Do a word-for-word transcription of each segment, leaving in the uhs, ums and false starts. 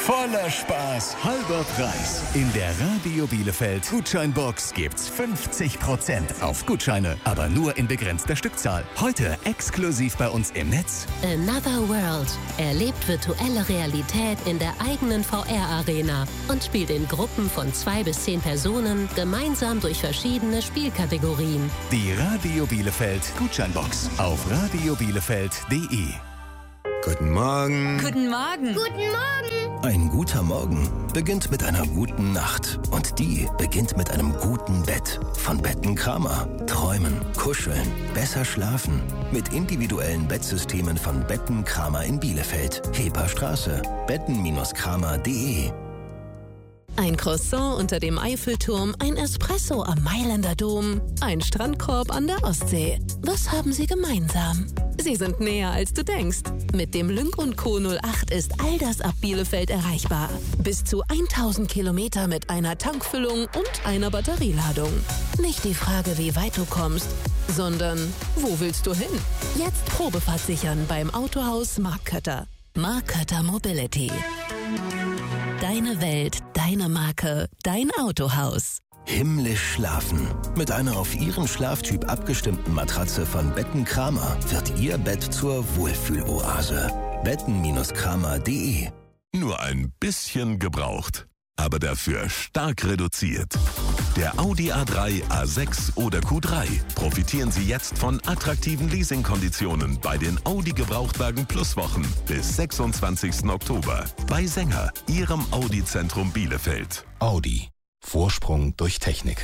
voller Spaß, halber Preis. In der Radio Bielefeld Gutscheinbox gibt's fünfzig Prozent auf Gutscheine, aber nur in begrenzter Stückzahl. Heute exklusiv bei uns im Netz. Another World. Erlebt virtuelle Realität in der eigenen V R-Arena und spielt in Gruppen von zwei bis zehn Personen gemeinsam durch verschiedene Spielkategorien. Die Radio Bielefeld Gutscheinbox auf radio bielefeld punkt de. Guten Morgen. Guten Morgen. Guten Morgen. Ein guter Morgen beginnt mit einer guten Nacht. Und die beginnt mit einem guten Bett. Von Betten Kramer. Träumen, kuscheln, besser schlafen. Mit individuellen Bettsystemen von Betten Kramer in Bielefeld. Heperstraße. betten kramer punkt de. Ein Croissant unter dem Eiffelturm, ein Espresso am Mailänder Dom, ein Strandkorb an der Ostsee. Was haben sie gemeinsam? Sie sind näher, als du denkst. Mit dem Lynk und Co. null acht ist all das ab Bielefeld erreichbar. Bis zu tausend Kilometer mit einer Tankfüllung und einer Batterieladung. Nicht die Frage, wie weit du kommst, sondern wo willst du hin? Jetzt Probefahrt sichern beim Autohaus Markkötter. Markkötter Mobility. Deine Welt, deine Marke, dein Autohaus. Himmlisch schlafen. Mit einer auf Ihren Schlaftyp abgestimmten Matratze von Betten Kramer wird Ihr Bett zur Wohlfühloase. betten kramer punkt de. Nur ein bisschen gebraucht, aber dafür stark reduziert. Der Audi A drei, A sechs oder Q drei. Profitieren Sie jetzt von attraktiven Leasingkonditionen bei den Audi Gebrauchtwagen Plus Wochen bis sechsundzwanzigsten Oktober. Bei Sänger, Ihrem Audi-Zentrum Bielefeld. Audi. Vorsprung durch Technik.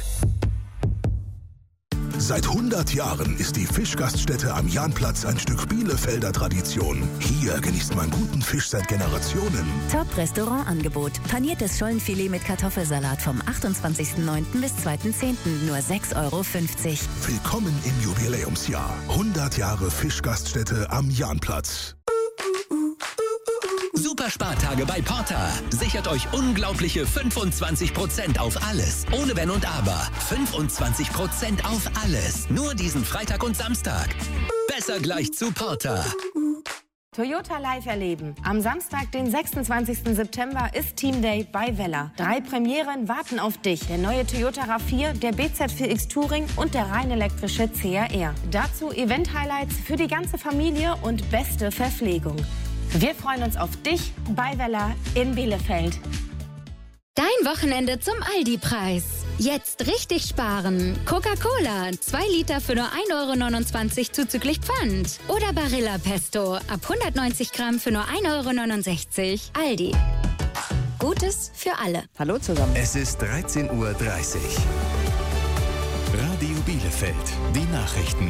Seit hundert Jahren ist die Fischgaststätte am Jahnplatz ein Stück Bielefelder Tradition. Hier genießt man guten Fisch seit Generationen. Top-Restaurantangebot. Paniertes Schollenfilet mit Kartoffelsalat vom achtundzwanzigsten neunten bis zweiten zehnten Nur sechs Euro fünfzig. Willkommen im Jubiläumsjahr. hundert Jahre Fischgaststätte am Jahnplatz. Superspartage bei Porter. Sichert euch unglaubliche fünfundzwanzig Prozent auf alles. Ohne Wenn und Aber. fünfundzwanzig Prozent auf alles. Nur diesen Freitag und Samstag. Besser gleich zu Porter. Toyota Live erleben. Am Samstag, den sechsundzwanzigsten September, ist Team Day bei Weller. Drei Premieren warten auf dich. Der neue Toyota RAV vier, der B Z vier X Touring und der rein elektrische C R R. Dazu Event-Highlights für die ganze Familie und beste Verpflegung. Wir freuen uns auf dich bei Weller in Bielefeld. Dein Wochenende zum Aldi-Preis. Jetzt richtig sparen. Coca-Cola, zwei Liter für nur ein Euro neunundzwanzig zuzüglich Pfand. Oder Barilla Pesto, ab hundertneunzig Gramm für nur ein Euro neunundsechzig. Aldi. Gutes für alle. Hallo zusammen. Es ist dreizehn Uhr dreißig. Radio Bielefeld, die Nachrichten.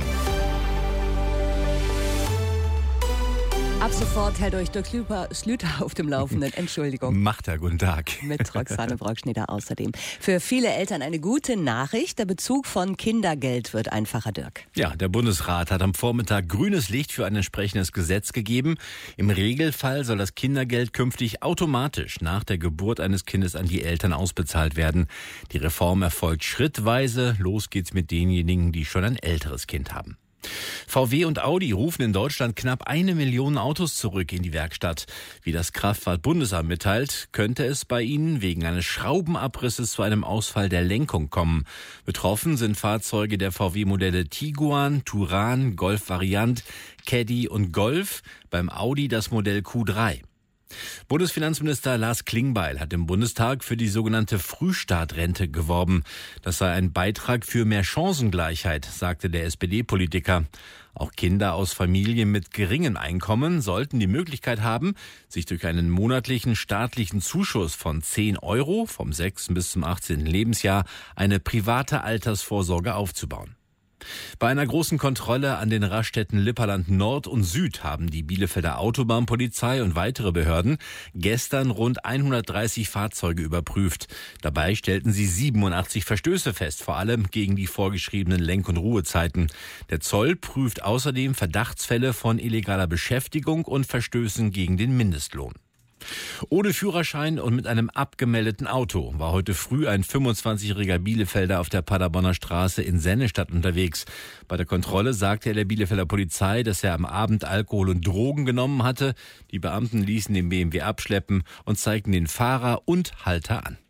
Ab sofort hält euch Dirk Schlüter auf dem Laufenden. Entschuldigung. Macht er, guten Tag. Mit Roxane Brockschneider außerdem. Für viele Eltern eine gute Nachricht. Der Bezug von Kindergeld wird einfacher, Dirk. Ja, der Bundesrat hat am Vormittag grünes Licht für ein entsprechendes Gesetz gegeben. Im Regelfall soll das Kindergeld künftig automatisch nach der Geburt eines Kindes an die Eltern ausbezahlt werden. Die Reform erfolgt schrittweise. Los geht's mit denjenigen, die schon ein älteres Kind haben. V W und Audi rufen in Deutschland knapp eine Million Autos zurück in die Werkstatt. Wie das Kraftfahrtbundesamt mitteilt, könnte es bei ihnen wegen eines Schraubenabrisses zu einem Ausfall der Lenkung kommen. Betroffen sind Fahrzeuge der V W-Modelle Tiguan, Touran, Golf Variant, Caddy und Golf, beim Audi das Modell Q drei. Bundesfinanzminister Lars Klingbeil hat im Bundestag für die sogenannte Frühstartrente geworben. Das sei ein Beitrag für mehr Chancengleichheit, sagte der S P D-Politiker. Auch Kinder aus Familien mit geringem Einkommen sollten die Möglichkeit haben, sich durch einen monatlichen staatlichen Zuschuss von zehn Euro vom sechsten bis zum achtzehnten Lebensjahr eine private Altersvorsorge aufzubauen. Bei einer großen Kontrolle an den Raststätten Lipperland Nord und Süd haben die Bielefelder Autobahnpolizei und weitere Behörden gestern rund hundertdreißig Fahrzeuge überprüft. Dabei stellten sie siebenundachtzig Verstöße fest, vor allem gegen die vorgeschriebenen Lenk- und Ruhezeiten. Der Zoll prüft außerdem Verdachtsfälle von illegaler Beschäftigung und Verstößen gegen den Mindestlohn. Ohne Führerschein und mit einem abgemeldeten Auto war heute früh ein fünfundzwanzigjähriger Bielefelder auf der Paderborner Straße in Sennestadt unterwegs. Bei der Kontrolle sagte er der Bielefelder Polizei, dass er am Abend Alkohol und Drogen genommen hatte. Die Beamten ließen den B M W abschleppen und zeigten den Fahrer und Halter an.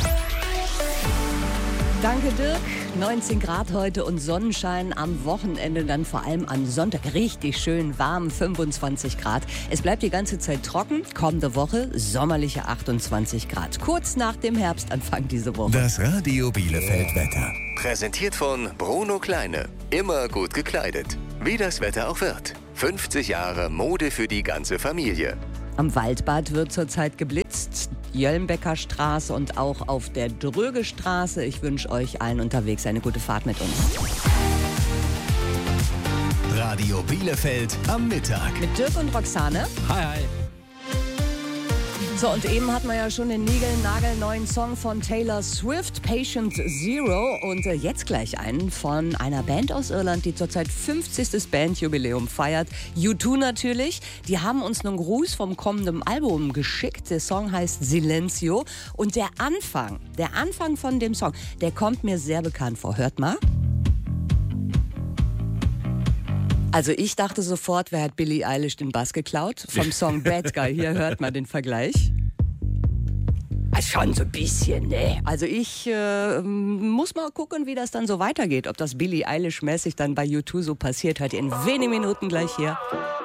Danke, Dirk. neunzehn Grad heute und Sonnenschein am Wochenende, dann vor allem am Sonntag richtig schön warm, fünfundzwanzig Grad. Es bleibt die ganze Zeit trocken. Kommende Woche sommerliche achtundzwanzig Grad. Kurz nach dem Herbstanfang diese Woche. Das Radio Bielefeld Wetter. Präsentiert von Bruno Kleine. Immer gut gekleidet. Wie das Wetter auch wird. fünfzig Jahre Mode für die ganze Familie. Am Waldbad wird zurzeit geblitzt, Jöllenbecker Straße und auch auf der Drögestraße. Ich wünsche euch allen unterwegs eine gute Fahrt mit uns. Radio Bielefeld am Mittag. Mit Dirk und Roxane. Hi, hi. So, und eben hatten wir ja schon den niegelnagelneuen Song von Taylor Swift, Patient Zero. Und äh, jetzt gleich einen von einer Band aus Irland, die zurzeit fünfzigstes Bandjubiläum feiert. U zwei natürlich. Die haben uns einen Gruß vom kommenden Album geschickt. Der Song heißt Silencio. Und der Anfang, der Anfang von dem Song, der kommt mir sehr bekannt vor. Hört mal. Also ich dachte sofort, wer hat Billie Eilish den Bass geklaut? Vom Song Bad Guy. Hier hört man den Vergleich. Also schon so ein bisschen, ne? Also ich äh, muss mal gucken, wie das dann so weitergeht. Ob das Billie Eilish-mäßig dann bei U zwei so passiert, hört ihr in wenigen Minuten gleich hier.